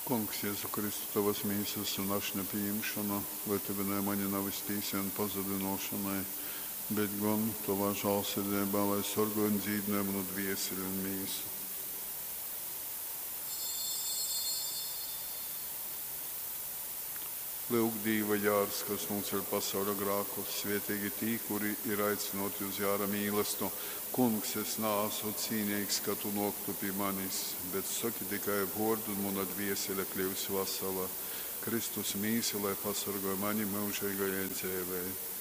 Kungs, Jēzu Kristu, tavas mīsas un ašņa pieņemšana, lietuvināja mani nav iztīsienu pazudinošanai, bet gan tavā žālsirdībā, lai sorgoju un dzīdinājumu no dvieseli un mīsu. Lūk, Dīva jārs, kas mums ir pasaules grākus, svietīgi tī, kuri ir aicinoti uz jāra mīlestību. Kungs, es neesmu cīnīgs, ka tu noktu pie manis, bet saki tikai vārdu un mana dviesele kļūs vesela. Kristus mīsi, lai pasargāja mani mūžīgajai dzīvei.